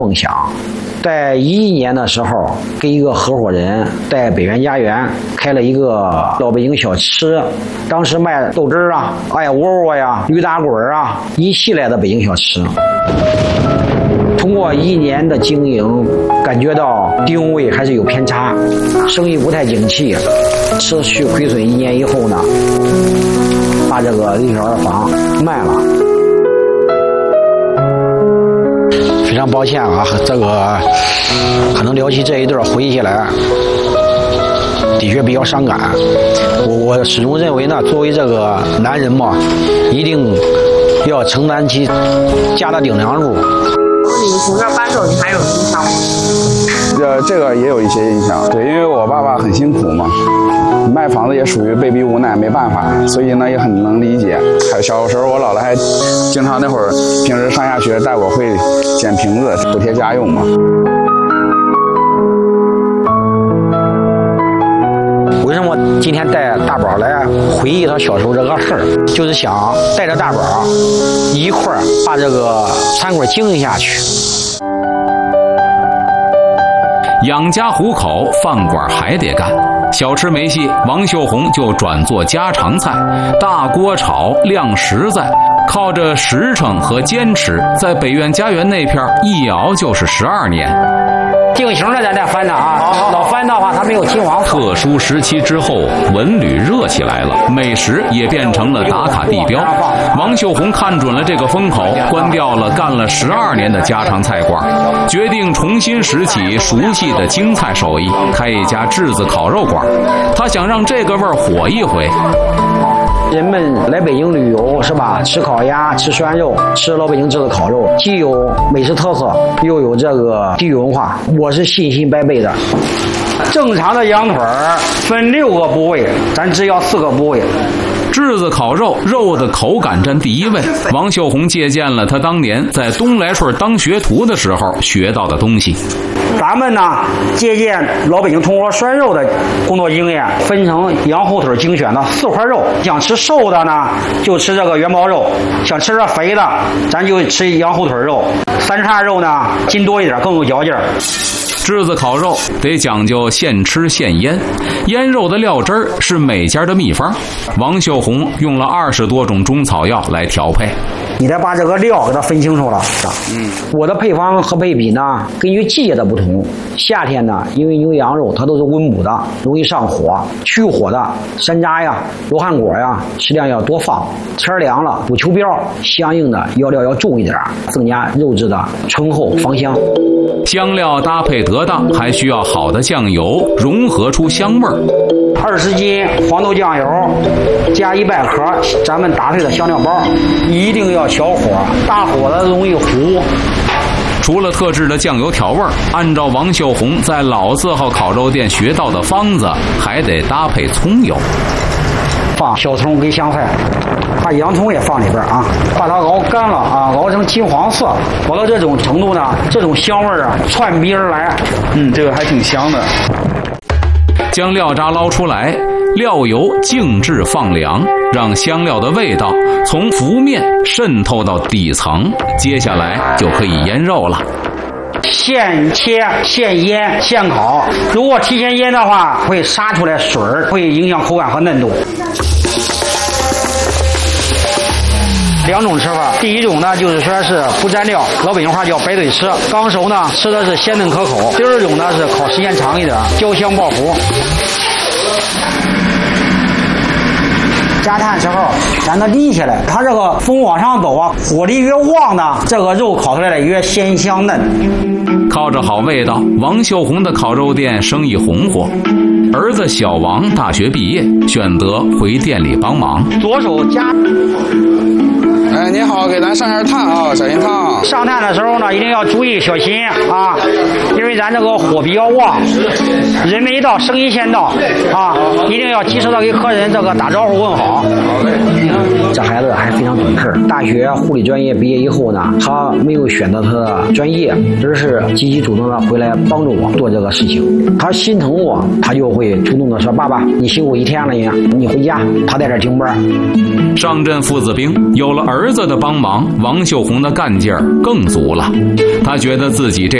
梦想。在2011年的时候，跟一个合伙人在北园家园开了一个老北京小吃，当时卖豆汁儿啊、艾窝窝呀、驴打滚啊，一系列的北京小吃。通过1年的经营，感觉到定位还是有偏差，生意不太景气，持续亏损1年以后呢，把这个6小的房卖了。非常抱歉啊，这个可能聊起这一段回忆起来，的确比较伤感。我始终认为呢，作为这个男人嘛，一定要承担起家的顶梁柱。 你从这儿搬走，你还有印象吗？ 这个也有一些印象，对，因为我爸爸很辛苦嘛，卖房子也属于被逼无奈，没办法，所以呢也很能理解。还有小时候我姥姥还经常那会儿平时上下学带我会捡瓶子补贴家用嘛。 为什么今天带大宝来回忆他小时候这个事儿，就是想带着大宝一块儿把这个餐馆经营下去。 养家糊口，饭馆还得干。小吃没戏，王秀红就转做家常菜，大锅炒，量实在，靠着实诚和坚持，在北苑家园那片一熬就是12年。 定型的咱再翻的啊，老翻的话它没有金黄色。 特殊时期之后，文旅热起来了，美食也变成了打卡地标。王秀红看准了这个风口，关掉了干了12年的家常菜馆，决定重新拾起熟悉的京菜手艺，开一家炙子烤肉馆。他想让这个味儿火一回。 人们来北京旅游是吧？吃烤鸭，吃涮肉，吃老北京炙子烤肉，既有美食特色，又有这个地域文化，我是信心百倍的。正常的羊腿分6个部位，咱只要4个部位。 炙子烤肉，肉的口感占第一位。王秀红借鉴了他当年在东来顺当学徒的时候学到的东西。 咱们呢，借鉴老北京铜锅涮肉的工作经验，分成羊后腿精选的4块肉。想吃瘦的呢，就吃这个元宝肉；想吃这肥的，咱就吃羊后腿肉。3叉肉呢，筋多一点，更有嚼劲儿。 炙子烤肉得讲究现吃现腌，腌肉的料汁儿是每家的秘方。王秀红用了20多种中草药来调配。 你得把这个料给它分清楚了。我的配方和配比呢，根据季节的不同。夏天呢，因为牛羊肉它都是温补的，容易上火，去火的山楂呀、罗汉果呀，适量要多放。天凉了，补秋膘，相应的药料要重一点，增加肉质的醇厚芳香。 香料搭配得当，还需要好的酱油，融合出香味儿。 20斤黄豆酱油加100克咱们打碎的香料包，一定要小火，大火的容易糊。 除了特制的酱油调味儿，按照王秀红在老字号烤肉店学到的方子，还得搭配葱油。放小葱跟香菜，把洋葱也放里边啊，把它熬干了啊，熬成金黄色，熬到这种程度呢，这种香味儿啊窜鼻而来。 这个还挺香的。 将料渣捞出来，料油静置放凉，让香料的味道从浮面渗透到底层。接下来就可以腌肉了。 现切、现腌、现烤。如果提前腌的话，会杀出来水儿，会影响口感和嫩度。2种吃法，第一种呢就是说是不蘸料，老北京话叫白嘴吃，刚熟呢吃的是鲜嫩可口。第2种呢是烤时间长一点，焦香爆糊。加炭时候让它立起来，它这个风往上走啊，火力越旺呢，这个肉烤出来的越鲜香嫩。 靠着好味道，王秀红的烤肉店生意红火。儿子小王大学毕业，选择回店里帮忙。 左手夹。 你好，给咱上下炭啊，小心烫。 上炭的时候呢，一定要注意小心啊，因为咱这个火比较旺，人没到，声音先到啊，一定要及时的给客人这个打招呼问好。 好嘞。 这孩子还非常懂事。大学护理专业毕业以后呢，他没有选择他的专业，而是积极主动的回来帮助我做这个事情。他心疼我，他就会主动的说：“爸爸，你辛苦一天了呀，你回家。”他在这值班。 上阵父子兵，有了儿子的帮忙，王秀红的干劲儿更足了。他觉得自己这